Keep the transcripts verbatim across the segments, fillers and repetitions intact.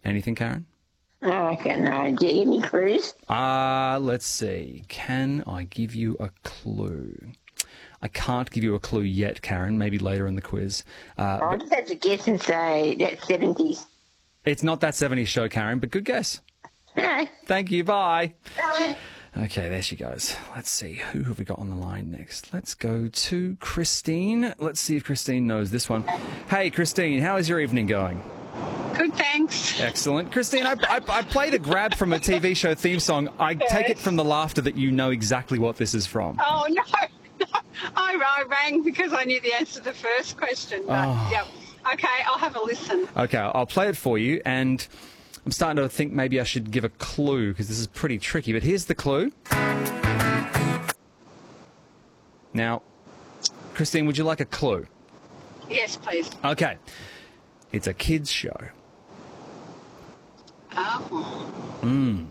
Anything, Karen? I got no idea. Any clues? Uh, let's see. Can I give you a clue? I can't give you a clue yet, Karen. Maybe later in the quiz. Uh, I'll just have to guess and say that's seventies. It's not that seventies show, Karen, but good guess. No. Thank you. Bye. Bye. Okay, there she goes. Let's see. Who have we got on the line next? Let's go to Christine. Let's see if Christine knows this one. Hey, Christine, how is your evening going? Good, thanks. Excellent. Christine, I, I, I played a grab from a T V show theme song. I Yes. take it from the laughter that you know exactly what this is from. Oh, no, no. I, I rang because I knew the answer to the first question. But, Oh. yep. Okay, I'll have a listen. Okay, I'll play it for you, and I'm starting to think maybe I should give a clue because this is pretty tricky. But here's the clue. Now, Christine, would you like a clue? Yes, please. Okay. It's a kids' show. Oh. Mm.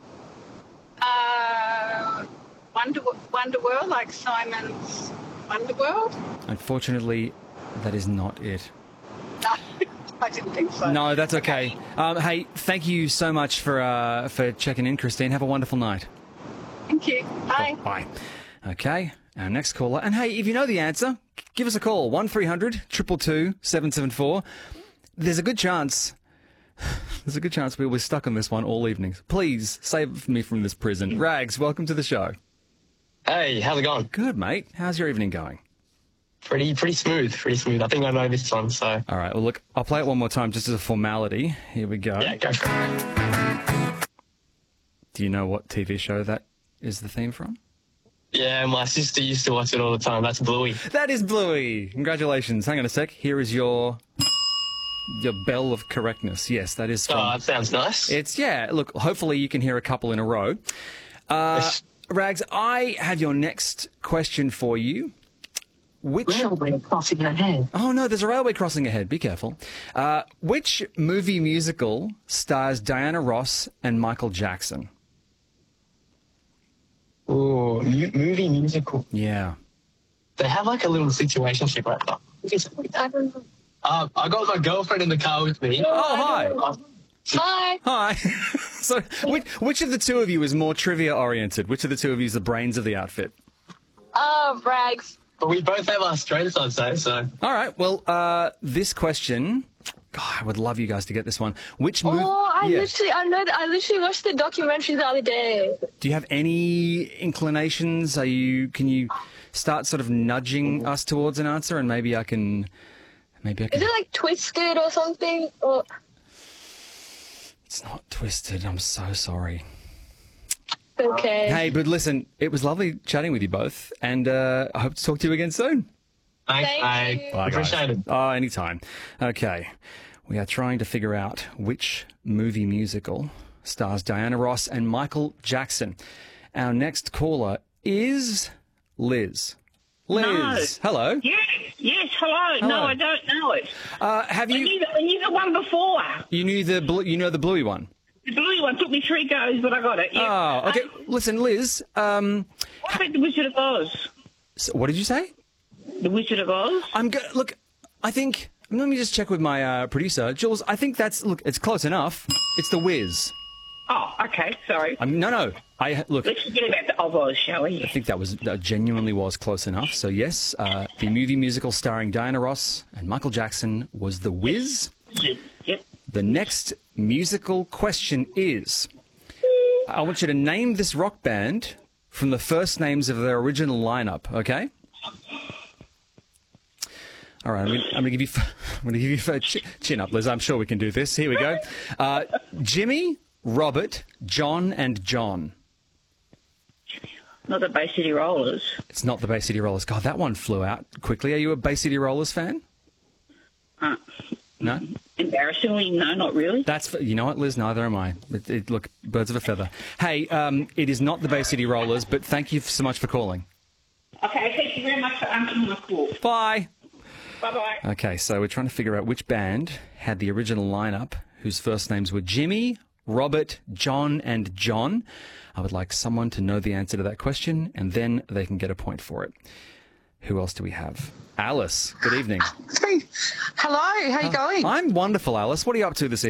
Uh, Wonder, Wonder World, like Simon's Wonder World? Unfortunately, that is not it. No, I didn't think so. No, that's okay. Um, hey, thank you so much for uh, for checking in, Christine. Have a wonderful night. Thank you. Bye. Bye. Okay, our next caller. And hey, if you know the answer, give us a call. one three hundred two two two seven seven four. There's a good chance... There's a good chance we'll be stuck on this one all evenings. Please, save me from this prison. Rags, welcome to the show. Hey, how's it going? Good, mate. How's your evening going? Pretty, pretty smooth, pretty smooth. I think I know this one, so... All right, well, look, I'll play it one more time just as a formality. Here we go. Yeah, go for it. Do you know what T V show that is the theme from? Yeah, my sister used to watch it all the time. That's Bluey. That is Bluey. Congratulations. Hang on a sec. Here is your your bell of correctness. Yes, that is from... Oh, that sounds nice. It's, yeah, look, hopefully you can hear a couple in a row. Uh, Yes. Rags, I have your next question for you. Which... Railway crossing ahead. Oh, no, there's a railway crossing ahead. Be careful. Uh, which movie musical stars Diana Ross and Michael Jackson? Oh, mu- movie musical. Yeah. They have like a little situationship right now. I don't know. Uh, I got my girlfriend in the car with me. Oh, hi. Hi. Hi. So, which, which of the two of you is more trivia-oriented? Which of the two of you is the brains of the outfit? Oh, Rags. But we both have our strengths, I'd say, so... All right. Well, uh, this question... God, I would love you guys to get this one. Which movie... Oh, I Yeah. literally, I know, that I literally watched the documentary the other day. Do you have any inclinations? Are you? Can you start sort of nudging us towards an answer, and maybe I can... Maybe I Is can... it like Twisted or something? Or It's not Twisted. I'm so sorry. okay. Hey, but listen, it was lovely chatting with you both, and uh, I hope to talk to you again soon. Thanks, Thank mate. you. Bye, guys. Appreciate it. Oh, anytime. Okay. We are trying to figure out which movie musical stars Diana Ross and Michael Jackson. Our next caller is Liz. Liz, hello. Yes, yes, hello. Hello. No, I don't know it. Uh, have I you? knew, the, I knew the one before. You knew the blu- you know the bluey one. The blue one took me three goes, but I got it. Yeah. Oh, okay. Listen, Liz. Um, What about the Wizard of Oz? so what did you say? The Wizard of Oz? I'm go- look. I think. Let me just check with my uh, producer, Jules. I think that's look. It's close enough. It's the Wiz. Oh, okay, sorry. I mean, no, no. I look. Let's forget about the of Oz, shall we? I think that was that genuinely was close enough. So yes, uh, the movie musical starring Diana Ross and Michael Jackson was The Wiz. Yep. The next musical question is: I want you to name this rock band from the first names of their original lineup. Okay. All right, I'm going I'm to give you. I'm going to give you a ch- chin up, Liz. I'm sure we can do this. Here we go. Uh, Jimmy, Robert, John, and John. Not the Bay City Rollers. It's not the Bay City Rollers. God, that one flew out quickly. Are you a Bay City Rollers fan? Uh, No? embarrassingly, no, not really. That's, you know what, Liz? Neither am I. It, it, look, birds of a feather. Hey, um, it is not the Bay City Rollers, but thank you so much for calling. Okay, thank you very much for answering my call. Bye. Bye-bye. Okay, so we're trying to figure out which band had the original lineup, whose first names were Jimmy, Robert, John, and John. I would like someone to know the answer to that question, and then they can get a point for it. Who else do we have? Alice, good evening. Hey, hello, how you going? I'm wonderful, Alice. What are you up to this evening?